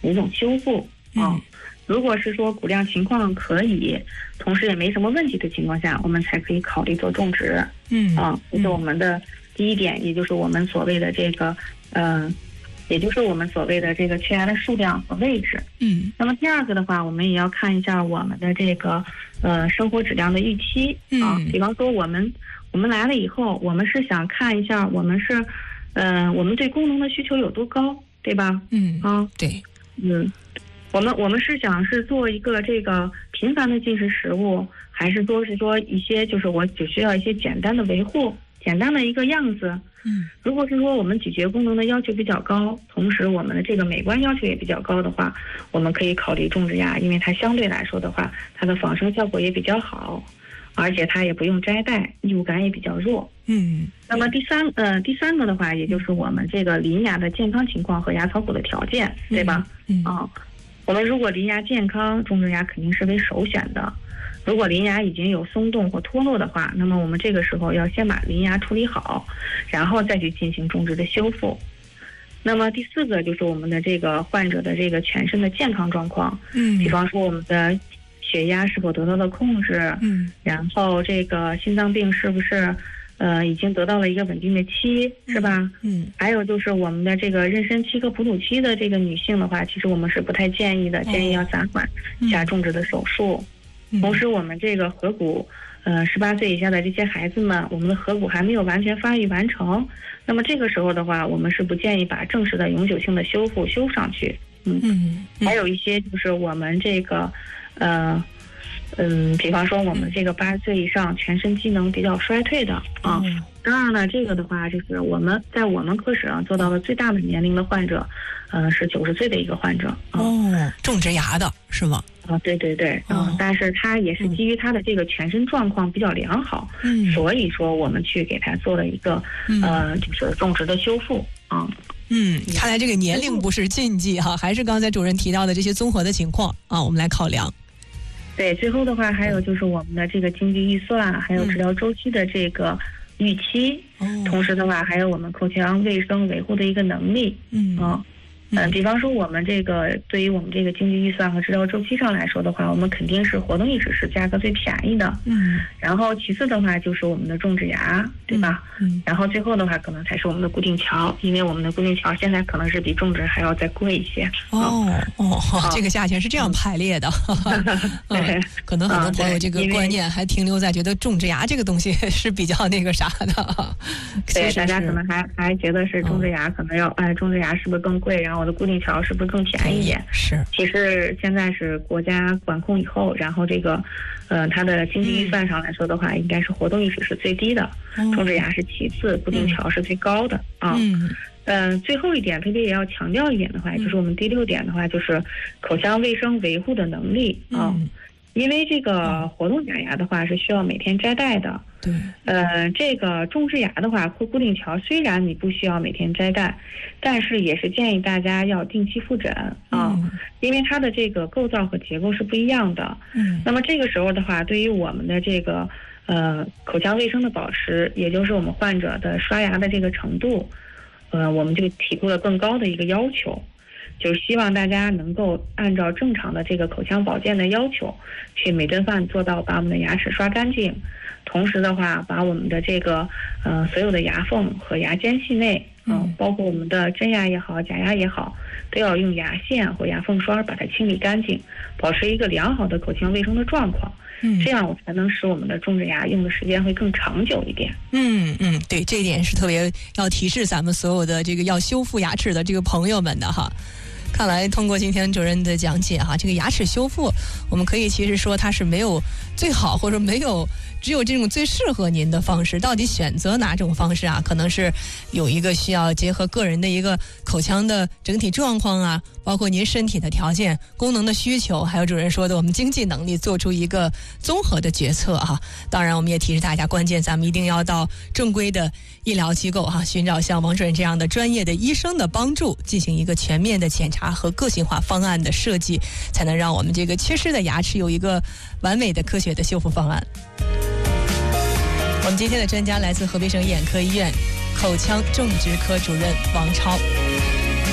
一种修复啊。如果是说骨量情况可以，同时也没什么问题的情况下，我们才可以考虑做种植。这是我们的第一点，也就是我们所谓的这个也就是我们所谓的这个缺牙的数量和位置。那么第二个的话，我们也要看一下我们的这个生活质量的预期啊。比方说我们来了以后，我们是想看一下我们是我们对功能的需求有多高，对吧？ 对， 我们是想是做一个这个频繁的进食食物，还是说一些就是我只需要一些简单的维护，简单的一个样子。如果是说我们咀嚼功能的要求比较高，同时我们的这个美观要求也比较高的话，我们可以考虑种植牙，因为它相对来说的话，它的仿生效果也比较好，而且它也不用摘带，异物感也比较弱。那么第三个的话，也就是我们这个邻牙的健康情况和牙槽骨的条件，对吧？我们如果邻牙健康，种植牙肯定是为首选的。如果邻牙已经有松动或脱落的话，那么我们这个时候要先把邻牙处理好，然后再去进行种植的修复。那么第四个就是我们的这个患者的这个全身的健康状况，比方说我们的血压是否得到了控制，然后这个心脏病是不是已经得到了一个稳定的期，是吧？还有就是我们的这个妊娠期和哺乳期的这个女性的话，其实我们是不太建议的，建议要暂缓下种植的手术。同时我们这个颌骨18岁以下的这些孩子们，我们的颌骨还没有完全发育完成，那么这个时候的话，我们是不建议把正式的永久性的修复修上去。还有一些就是我们这个比方说我们这个80岁以上全身机能比较衰退的啊。当然了，这个的话就是我们在我们科室上做到了最大的年龄的患者，是90岁的一个患者。 种植牙的是吗？ 对，但是他也是基于他的这个全身状况比较良好，所以说我们去给他做了一个就是种植的修复啊。 看来这个年龄不是禁忌哈，还是刚才主任提到的这些综合的情况啊，我们来考量。 对，最后的话还有就是我们的这个经济预算，还有治疗周期的这个预期，同时的话还有我们口腔卫生维护的一个能力。比方说我们这个对于我们这个经济预算和治疗周期上来说的话，我们肯定是活动义齿是价格最便宜的。然后其次的话就是我们的种植牙，对吧？然后最后的话可能才是我们的固定桥，因为我们的固定桥现在可能是比种植还要再贵一些。 这个价钱是这样排列的。可能很多朋友这个观念还停留在觉得种植牙这个东西是比较那个啥的。 对，大家可能还觉得是种植牙可能要种植牙是不是更贵，然后我的固定桥是不是更便宜一点？ 是， 其实现在是国家管控以后，然后这个它的经济预算上来说的话，应该是活动义齿是最低的，种植牙是其次，固定桥是最高的啊。最后一点特别也要强调一点的话，就是我们第6点的话，就是口腔卫生维护的能力啊。因为这个活动假牙的话是需要每天摘带的。 对。 这个种植牙的话或固定桥，虽然你不需要每天摘带，但是也是建议大家要定期复诊啊，因为它的这个构造和结构是不一样的。那么这个时候的话，对于我们的这个口腔卫生的保持，也就是我们患者的刷牙的这个程度，我们就提出了更高的一个要求。就是希望大家能够按照正常的这个口腔保健的要求，去每顿饭做到把我们的牙齿刷干净，同时的话把我们的这个所有的牙缝和牙间隙内，包括我们的真牙也好假牙也好，都要用牙线或牙缝刷把它清理干净，保持一个良好的口腔卫生的状况。这样我才能使我们的种植牙用的时间会更长久一点。 对，这一点是特别要提示咱们所有的这个要修复牙齿的这个朋友们的哈。看来通过今天主任的讲解哈，这个牙齿修复我们可以其实说它是没有最好，或者没有只有这种最适合您的方式，到底选择哪种方式啊？可能是有一个需要结合个人的一个口腔的整体状况啊，包括您身体的条件、功能的需求，还有主任说的我们经济能力，做出一个综合的决策啊。当然，我们也提示大家，关键咱们一定要到正规的医疗机构寻找像王主任这样的专业的医生的帮助，进行一个全面的检查和个性化方案的设计，才能让我们这个缺失的牙齿有一个完美的科学的修复方案。我们今天的专家来自河北省眼科医院口腔种植科主任王超。